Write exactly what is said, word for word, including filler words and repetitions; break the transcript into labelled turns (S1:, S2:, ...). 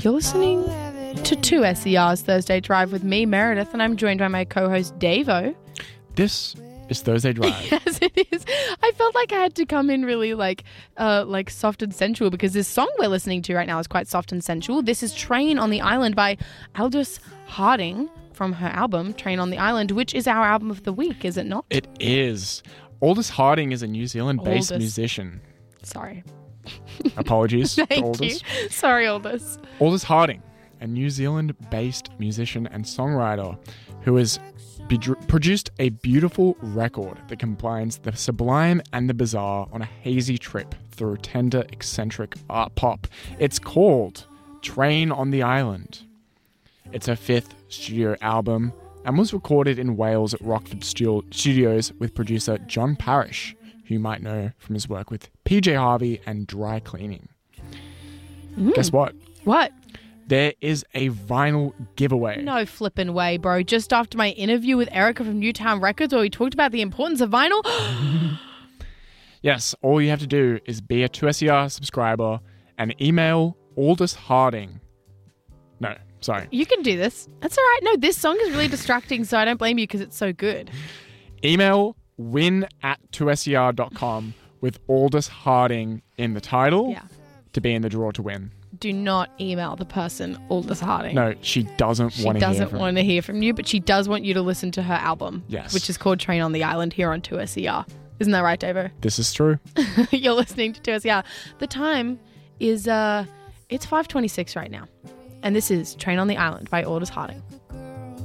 S1: You're listening to two S E R's Thursday Drive with me, Meredith, and I'm joined by my co-host, Davo.
S2: This is Thursday Drive.
S1: Yes, it is. I felt like I had to come in really like uh, like soft and sensual because this song we're listening to right now is quite soft and sensual. This is Train on the Island by Aldous Harding from her album Train on the Island, which is our album of the week, is it not?
S2: It is. Aldous Harding is a New Zealand-based
S1: Aldous.
S2: musician.
S1: Sorry.
S2: Apologies to
S1: Thank
S2: Aldous.
S1: you. Sorry, Aldous.
S2: Aldous Harding, a New Zealand-based musician and songwriter who has be- produced a beautiful record that combines the sublime and the bizarre on a hazy trip through tender, eccentric art pop. It's called Train on the Island. It's her fifth studio album and was recorded in Wales at Rockford Stu- Studios with producer John Parrish, who you might know from his work with P J Harvey and Dry Cleaning.
S1: Mm.
S2: Guess what?
S1: What?
S2: There is a vinyl giveaway.
S1: No flipping way, bro. Just after my interview with Erica from Newtown Records where we talked about the importance of vinyl.
S2: Yes, all you have to do is be a two S E R subscriber and email Aldous Harding. No, sorry.
S1: You can do this. That's all right. No, this song is really distracting, so I don't blame you because it's so good.
S2: Email win at two S E R dot com with Aldous Harding in the title
S1: Yeah.
S2: to be in the draw to win.
S1: Do not email the person Aldous Harding.
S2: No, she doesn't
S1: She
S2: want to hear
S1: doesn't
S2: from
S1: want to hear from you, but she does want you to listen to her album.
S2: Yes.
S1: Which is called Train on the Island here on two S E R. Isn't that right, Davo?
S2: This is true.
S1: You're listening to two S E R. The time is, uh, it's five twenty-six right now. And this is Train on the Island by Aldous Harding.